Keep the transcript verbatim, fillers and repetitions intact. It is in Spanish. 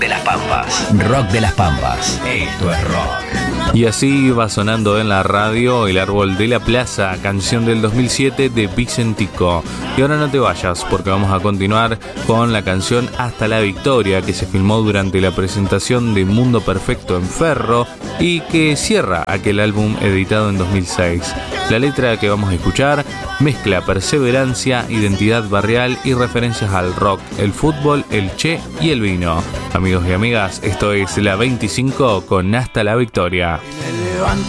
las Pampas. Rock de las Pampas. Esto es rock. Y así va sonando en la radio El Árbol de la Plaza, canción del dos mil siete de Vicentico. Y ahora no te vayas, porque vamos a continuar con la canción Hasta la Victoria, que se filmó durante la presentación de Mundo Perfecto en Ferro y que cierra aquel álbum editado en dos mil seis. La letra que vamos a escuchar mezcla perseverancia, identidad barrial y referencias al rock, el fútbol, el che y el vino. Amigos y amigas, esto es La veinticinco con Hasta la Victoria. Me levanto